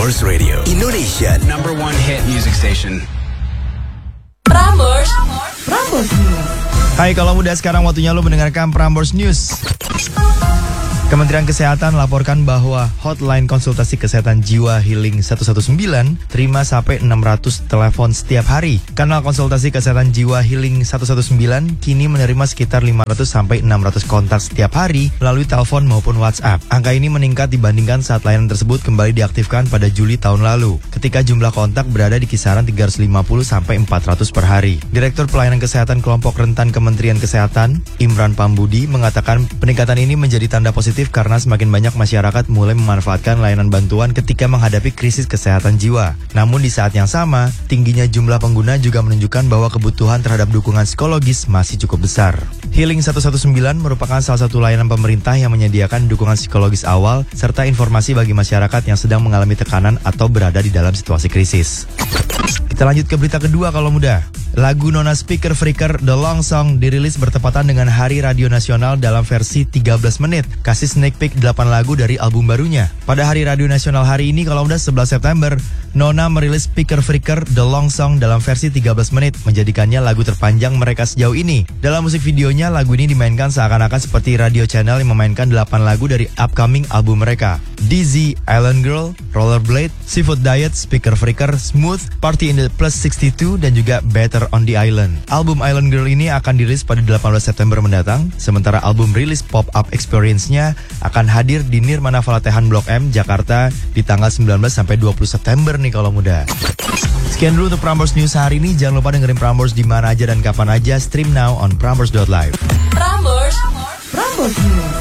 Prambors Radio, Indonesia #1 hit music station. Prambors News. Hai kalau muda, sekarang waktunya lo mendengarkan Prambors News. Kementerian Kesehatan laporkan bahwa hotline konsultasi kesehatan jiwa Healing 119 terima sampai 600 telepon setiap hari. Kanal konsultasi kesehatan jiwa Healing 119 kini menerima sekitar 500 sampai 600 kontak setiap hari melalui telepon maupun WhatsApp. Angka ini meningkat dibandingkan saat layanan tersebut kembali diaktifkan pada Juli tahun lalu, ketika jumlah kontak berada di kisaran 350 sampai 400 per hari. Direktur Pelayanan Kesehatan Kelompok Rentan Kementerian Kesehatan, Imran Pambudi, mengatakan peningkatan ini menjadi tanda positif karena semakin banyak masyarakat mulai memanfaatkan layanan bantuan ketika menghadapi krisis kesehatan jiwa. Namun di saat yang sama, tingginya jumlah pengguna juga menunjukkan bahwa kebutuhan terhadap dukungan psikologis masih cukup besar. Healing 119 merupakan salah satu layanan pemerintah yang menyediakan dukungan psikologis awal serta informasi bagi masyarakat yang sedang mengalami tekanan atau berada di dalam situasi krisis. Kita lanjut ke berita kedua kalau muda. Lagu Nona Speaker Freaker The Long Song dirilis bertepatan dengan Hari Radio Nasional dalam versi 13 menit. Kasih sneak peek 8 lagu dari album barunya. Pada Hari Radio Nasional hari ini kalau muda 11 September, Nona merilis Speaker Freaker The Long Song dalam versi 13 menit, menjadikannya lagu terpanjang mereka sejauh ini. Dalam musik videonya, lagu ini dimainkan seakan-akan seperti radio channel yang memainkan 8 lagu dari upcoming album mereka. Dizzy, Island Girl, Rollerblade, Seafood Diet, Speaker Freaker, Smooth, Party in the Plus 62, dan juga Better on the Island. Album Island Girl ini akan dirilis pada 18 September mendatang, sementara album rilis Pop-Up Experience-nya akan hadir di Nirmana Falatehan Blok M, Jakarta di tanggal 19 sampai 20 September nih kalau muda. Sekian dulu untuk Prambors News hari ini. Jangan lupa dengerin Prambors di mana aja dan kapan aja. Stream now on prambors.live. Prambors News.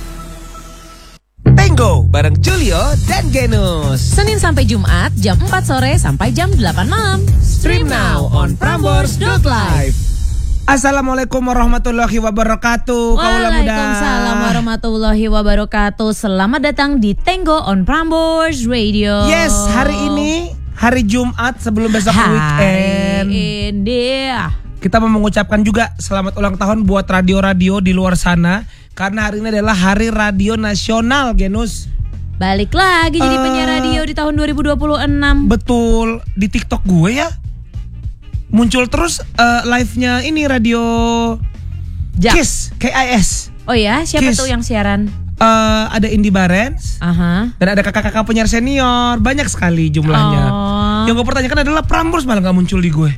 Tango bareng Julio dan Genus. Senin sampai Jumat jam 4 sore sampai jam 8 malam. Stream now on prambors.live. Assalamualaikum warahmatullahi wabarakatuh. Waalaikumsalam warahmatullahi wabarakatuh. Selamat datang di Tango on Prambors Radio. Yes, hari ini hari Jumat sebelum besok weekend. Ini kita mau mengucapkan juga selamat ulang tahun buat radio-radio di luar sana, karena hari ini adalah Hari Radio Nasional, Genus. Balik lagi jadi penyiar radio di tahun 2026. Betul, di TikTok gue ya muncul terus live-nya ini radio KIS, KIS. Oh ya, siapa KIS. tuh yang siaran? Ada Indi Barens, dan ada kakak-kakak penyiar senior, banyak sekali jumlahnya. Yang gue pertanyakan adalah Prambors malah gak muncul di gue.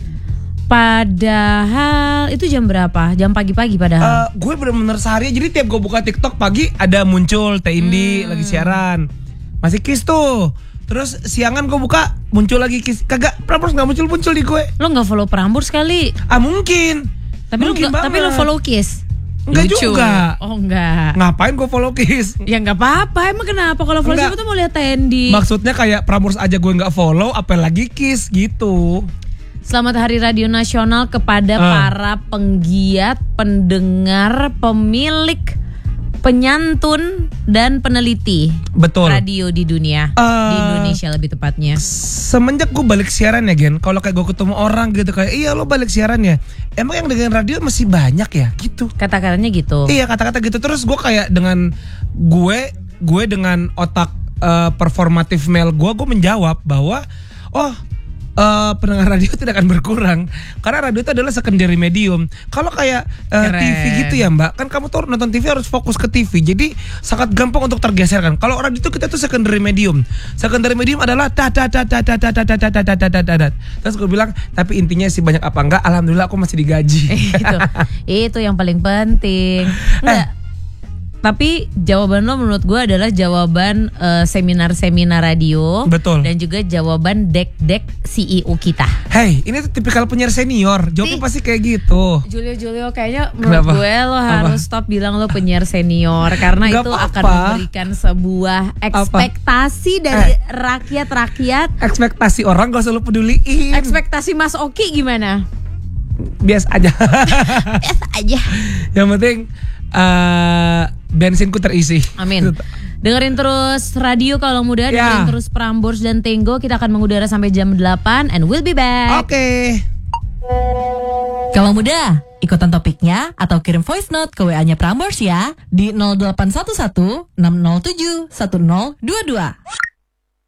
Padahal itu jam berapa? Jam pagi-pagi padahal. Gue bener-bener sehari, jadi tiap gue buka TikTok pagi ada muncul Teh Indi lagi siaran, masih KIS tuh. Terus siangan gue buka muncul lagi KIS. Kagak, Prambors gak muncul di gue. Lo gak follow Prambors kali? Mungkin. Tapi lo follow KIS? Enggak Lucu. juga. Oh enggak. Ngapain gue follow KIS? Ya enggak apa-apa. Emang kenapa kalau follow siapa tuh mau lihat Tendi? Maksudnya kayak Prambors aja gue gak follow, apalagi KIS gitu. Selamat Hari Radio Nasional kepada para penggiat, pendengar, pemilik, penyantun, dan peneliti. Betul. Radio di dunia, di Indonesia lebih tepatnya. Semenjak gue balik siaran ya Gen, kalau kayak gue ketemu orang gitu kayak, iya lo balik siaran ya, emang yang dengan radio masih banyak ya gitu. Kata-katanya gitu. Iya, kata-kata gitu. Terus gue kayak dengan gue dengan otak performatif male gue menjawab bahwa pendengar radio tidak akan berkurang, karena radio itu adalah secondary medium. Kalau kayak TV gitu ya Mbak, kan kamu tuh nonton TV harus fokus ke TV, jadi sangat gampang untuk tergeser kan. Kalau radio itu kita tuh secondary medium. Secondary medium adalah terus gue bilang, tapi intinya sih banyak apa enggak, alhamdulillah aku masih digaji. Itu yang paling penting. Enggak. Tapi jawaban lo menurut gue adalah jawaban seminar-seminar radio. Betul. Dan juga jawaban dek-dek CEO kita. Hey, ini tuh tipikal penyiar senior, jawabnya pasti kayak gitu. Julio kayaknya menurut gue lo harus stop bilang lo penyiar senior, karena Gak itu apa-apa. akan memberikan sebuah ekspektasi dari rakyat-rakyat. Ekspektasi orang gak usah lo peduliin. Ekspektasi Mas Oki gimana? Biasa aja. Biasa aja. Yang penting bensinku terisi. Amin. Dengerin terus radio kalau muda, dengerin terus Prambors dan Tango. Kita akan mengudara sampai jam 8 and we'll be back. Oke. Kalau muda, ikutan topiknya atau kirim voice note ke WA-nya Prambors ya di 0811 607 1022.